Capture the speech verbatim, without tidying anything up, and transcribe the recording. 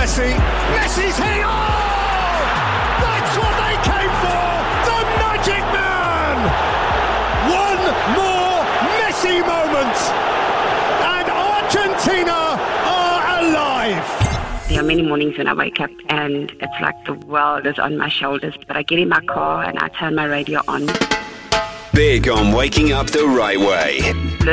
Messi. Messi's hit. Oh! That's what they came for. The Magic Man. One more Messi moment, and Argentina are alive. There are many mornings when I wake up and it's like the world is on my shoulders, but I get in my car and I turn my radio on. Big on waking up the right way. Listen